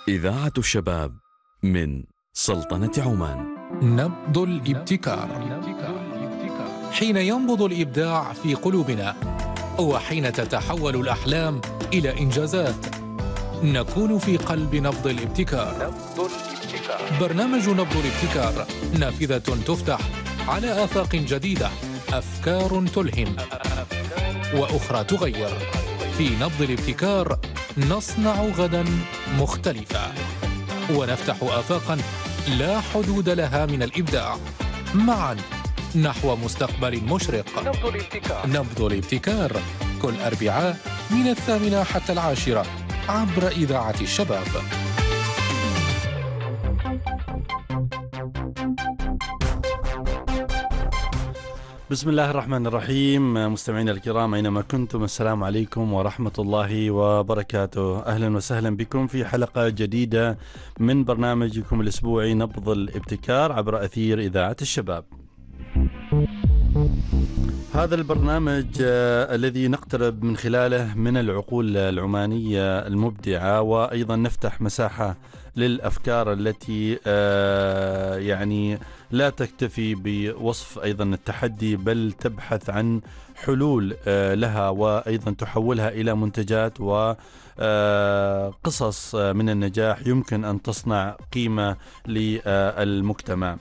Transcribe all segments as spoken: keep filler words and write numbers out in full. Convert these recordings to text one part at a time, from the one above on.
إذاعة الشباب من سلطنة عمان. نبض الابتكار. حين ينبض الإبداع في قلوبنا وحين تتحول الأحلام إلى إنجازات نكون في قلب نبض الابتكار. نبض الابتكار. برنامج نبض الابتكار نافذة تفتح على آفاق جديدة، أفكار تلهم وأخرى تغير. في نبض الابتكار نصنع غدا مختلفا ونفتح آفاقا لا حدود لها من الإبداع، معا نحو مستقبل مشرق. نبض الابتكار. نبض الابتكار كل أربعاء من الثامنة حتى العاشرة عبر إذاعة الشباب. بسم الله الرحمن الرحيم. مستمعينا الكرام أينما كنتم، السلام عليكم ورحمة الله وبركاته. أهلا وسهلا بكم في حلقة جديدة من برنامجكم الأسبوعي نبض الابتكار عبر أثير إذاعة الشباب. هذا البرنامج آه الذي نقترب من خلاله من العقول العمانية المبدعة، وأيضا نفتح مساحة للأفكار التي آه يعني لا تكتفي بوصف أيضا التحدي، بل تبحث عن حلول آه لها، وأيضا تحولها إلى منتجات وقصص آه من النجاح يمكن أن تصنع قيمة للمجتمع.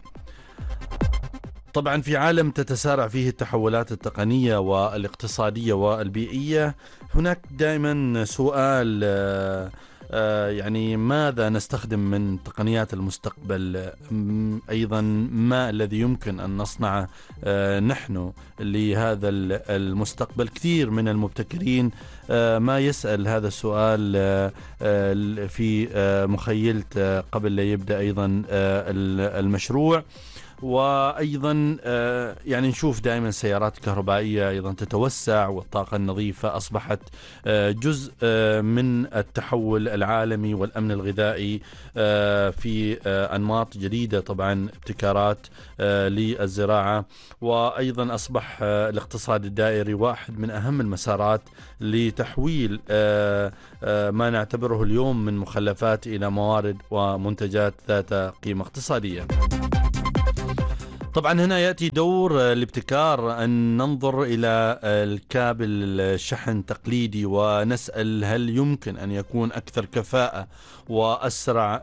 طبعا في عالم تتسارع فيه التحولات التقنية والاقتصادية والبيئية، هناك دائما سؤال آه آه يعني ماذا نستخدم من تقنيات المستقبل؟ أيضا ما الذي يمكن أن نصنعه آه نحن لهذا المستقبل؟ كثير من المبتكرين آه ما يسأل هذا السؤال آه آه في آه مخيلته قبل لا يبدأ أيضا آه المشروع. وأيضا يعني نشوف دائما سيارات كهربائية أيضا تتوسع، والطاقة النظيفة أصبحت جزء من التحول العالمي والأمن الغذائي في أنماط جديدة، طبعا ابتكارات للزراعة. وأيضا أصبح الاقتصاد الدائري واحد من أهم المسارات لتحويل ما نعتبره اليوم من مخلفات إلى موارد ومنتجات ذات قيمة اقتصادية. طبعا هنا يأتي دور الابتكار أن ننظر إلى الكابل الشحن التقليدي ونسأل هل يمكن أن يكون أكثر كفاءة وأسرع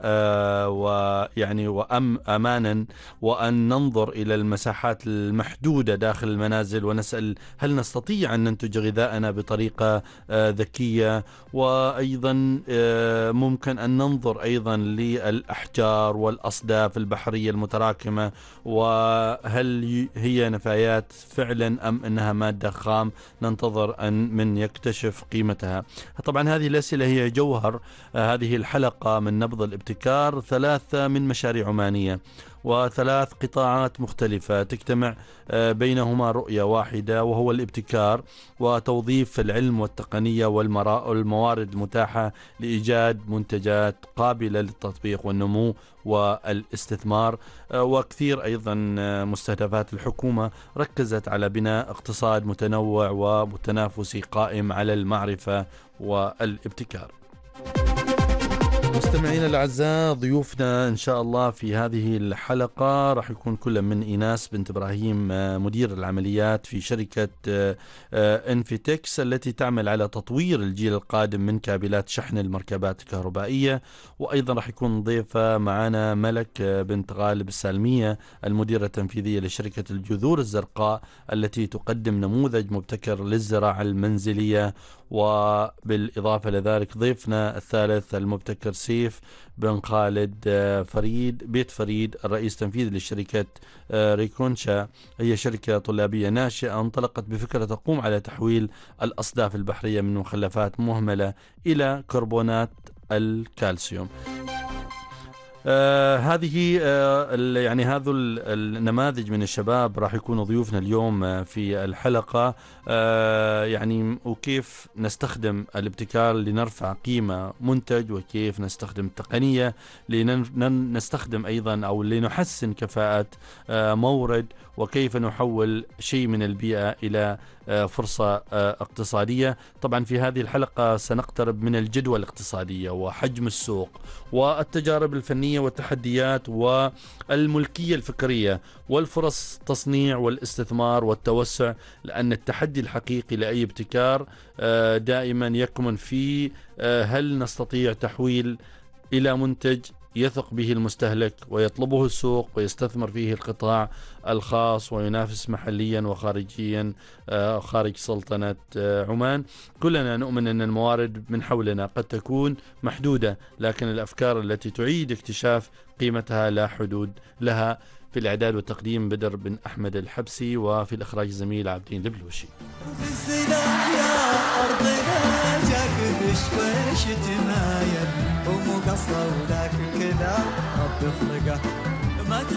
ويعني وأم أمانا، وأن ننظر إلى المساحات المحدودة داخل المنازل ونسأل هل نستطيع أن ننتج غذاءنا بطريقة ذكية. وأيضا ممكن أن ننظر أيضا للأحجار والأصداف البحرية المتراكمة، وهل هي نفايات فعلا أم أنها مادة خام ننتظر أن من يكتشف قيمتها. طبعا هذه الأسئلة هي جوهر هذه الحلقة من نبض الابتكار. ثلاثة من مشاريع عمانية وثلاث قطاعات مختلفة تجتمع بينهما رؤية واحدة، وهو الابتكار وتوظيف العلم والتقنية والموارد المتاحة لإيجاد منتجات قابلة للتطبيق والنمو والاستثمار. وكثير أيضا مستهدفات الحكومة ركزت على بناء اقتصاد متنوع ومتنافسي قائم على المعرفة والابتكار. مستمعين الأعزاء، ضيوفنا إن شاء الله في هذه الحلقة راح يكون كل من إيناس بنت إبراهيم مدير العمليات في شركة انفيتكس التي تعمل على تطوير الجيل القادم من كابلات شحن المركبات الكهربائية. وأيضا راح يكون ضيفة معنا ملك بنت غالب السالمية المديرة التنفيذية لشركة الجذور الزرقاء التي تقدم نموذج مبتكر للزراعة المنزلية. وبالإضافة لذلك ضيفنا الثالث المبتكر سيف بن خالد فريد بيت فريد الرئيس التنفيذي لشركة ريكونشا، هي شركة طلابية ناشئة انطلقت بفكرة تقوم على تحويل الأصداف البحرية من مخلفات مهملة إلى كربونات الكالسيوم. آه هذه آه يعني هذا النماذج من الشباب راح يكونوا ضيوفنا اليوم آه في الحلقة. آه يعني وكيف نستخدم الابتكار لنرفع قيمة منتج، وكيف نستخدم التقنية لنستخدم أيضا أو لنحسن كفاءة آه مورد، وكيف نحول شيء من البيئة إلى فرصة اقتصادية. طبعا في هذه الحلقة سنقترب من الجدوى الاقتصادية وحجم السوق والتجارب الفنية والتحديات والملكية الفكرية والفرص التصنيع والاستثمار والتوسع، لأن التحدي الحقيقي لأي ابتكار دائما يكمن في هل نستطيع تحويل إلى منتج يثق به المستهلك ويطلبه السوق ويستثمر فيه القطاع الخاص وينافس محليا وخارجيا خارج سلطنة عمان. كلنا نؤمن أن الموارد من حولنا قد تكون محدودة، لكن الأفكار التي تعيد اكتشاف قيمتها لا حدود لها. في الإعداد والتقديم بدر بن أحمد الحبسي، وفي الإخراج زميل عبدين البلوشي. في الزنا يا أرضنا جاك تشويش تمايل ومقصة وذاك كذا رب خلقه.